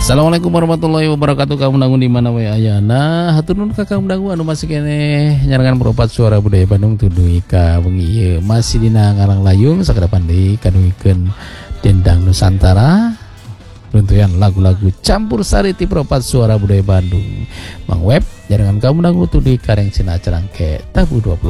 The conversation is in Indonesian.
Assalamualaikum warahmatullahi wabarakatuh. Kamu dangu di mana wae ayana? Hatur nuhun ka kamu dangu anu masih kene nyarengan peropat suara budaya Bandung tuduh ka bengi ieu masih dina Ngalang Layung sakada pandai kaduikeun dendang Nusantara. Runtuyan lagu-lagu campur sari ti peropat suara budaya Bandung. Mang web nyarengan kamu dangu tuduh kareng cina acara ke tabu 20